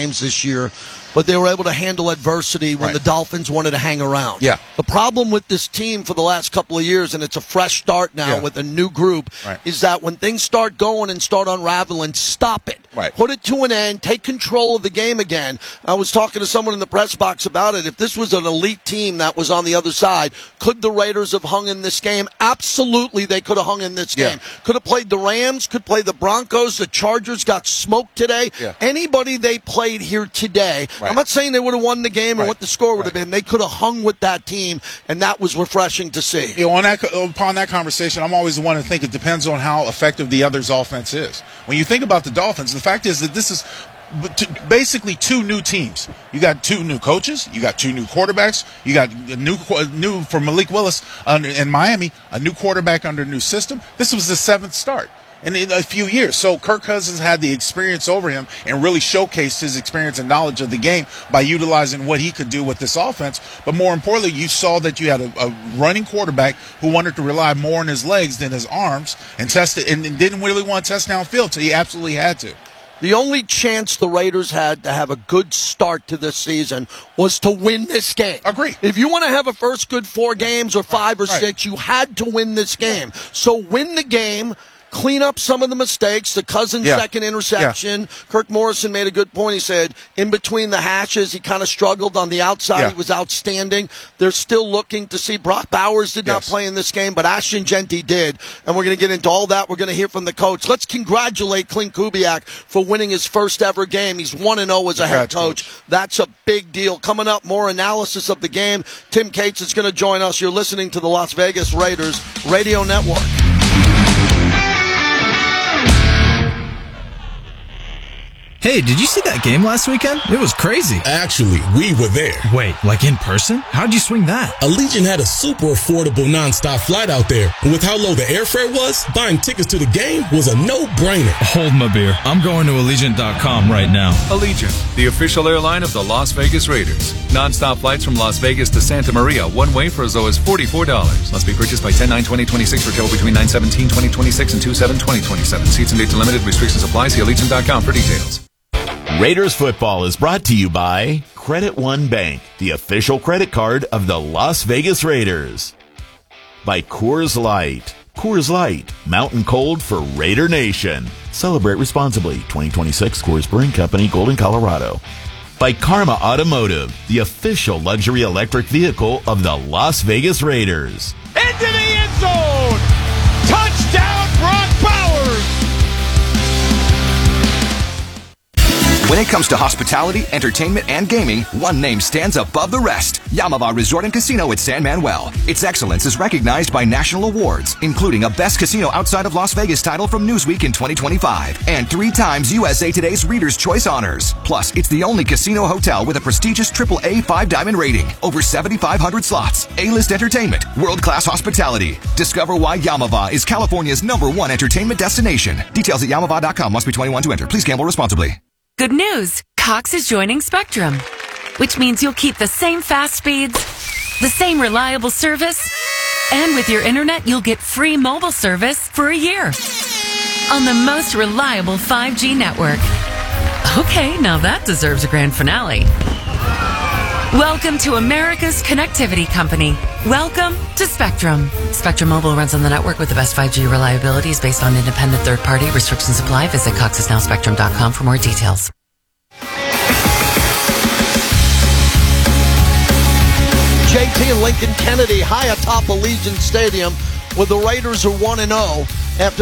games this year, but they were able to handle adversity when the Dolphins wanted to hang around. Yeah. The problem with this team for the last couple of years, and it's a fresh start now with a new group, is that when things start going and start unraveling, stop it. Right. Put it to an end. Take control of the game again. I was talking to someone in the press box about it. If this was an elite team that was on the other side, could the Raiders have hung in this game? Absolutely, they could have hung in this game. Could have played the Rams, could play the Broncos. The Chargers got smoked today. Anybody they played here today, I'm not saying they would have won the game or what the score would have been. They could have hung with that team, and that was refreshing to see. You know, upon that conversation, I'm always the one to think it depends on how effective the other's offense is. When you think about the Dolphins, the fact is that this is basically two new teams. You got two new coaches. You got two new quarterbacks. You got a new for Malik Willis in Miami, a new quarterback under a new system. This was the 7th start in a few years. So Kirk Cousins had the experience over him and really showcased his experience and knowledge of the game by utilizing what he could do with this offense. But more importantly, you saw that you had a running quarterback who wanted to rely more on his legs than his arms and tested and didn't really want to test downfield, so he absolutely had to. The only chance the Raiders had to have a good start to this season was to win this game. Agree. If you want to have a first good 4 games or 5 or 6, you had to win this game. So win the game. Clean up some of the mistakes. The Cousins second interception. Kirk Morrison made a good point. He said in between the hashes, he kind of struggled. On the outside, he was outstanding. They're still looking to see. Brock Bowers did not play in this game, but Ashton Genty did. And we're going to get into all that. We're going to hear from the coach. Let's congratulate Clint Kubiak for winning his first ever game. He's 1-0 as a head coach. That's a big deal. Coming up, more analysis of the game. Tim Cates is going to join us. You're listening to the Las Vegas Raiders Radio Network. Hey, did you see that game last weekend? It was crazy. Actually, we were there. Wait, like in person? How'd you swing that? Allegiant had a super affordable nonstop flight out there. And with how low the airfare was, buying tickets to the game was a no-brainer. Hold my beer. I'm going to Allegiant.com right now. Allegiant, the official airline of the Las Vegas Raiders. Nonstop flights from Las Vegas to Santa Maria, one way for as low as $44. Must be purchased by 10/9/2026 for travel between 9/17/2026 and 2/7/2027. Seats and dates are limited. Restrictions apply. See Allegiant.com for details. Raiders football is brought to you by Credit One Bank, the official credit card of the Las Vegas Raiders. By Coors Light. Coors Light, mountain cold for Raider Nation. Celebrate responsibly. 2026 Coors Brewing Company, Golden, Colorado. By Karma Automotive, the official luxury electric vehicle of the Las Vegas Raiders. Into the end zone! Touchdown, Brock Bowers! When it comes to hospitality, entertainment, and gaming, one name stands above the rest. Yamava Resort and Casino at San Manuel. Its excellence is recognized by national awards, including a Best Casino Outside of Las Vegas title from Newsweek in 2025, and 3 times USA Today's Reader's Choice honors. Plus, it's the only casino hotel with a prestigious AAA 5-diamond rating, over 7,500 slots, A-list entertainment, world-class hospitality. Discover why Yamava is California's #1 entertainment destination. Details at yamava.com. Must be 21 to enter. Please gamble responsibly. Good news! Cox is joining Spectrum, which means you'll keep the same fast speeds, the same reliable service, and with your internet, you'll get free mobile service for a year on the most reliable 5G network. Okay, now that deserves a grand finale. Welcome to America's connectivity company. Welcome to Spectrum. Spectrum Mobile runs on the network with the best 5G reliability, is based on independent third-party. Restrictions apply. Visit coxisnowspectrum.com for more details. JT and Lincoln Kennedy high atop Allegiant Stadium, where the Raiders are 1-0 after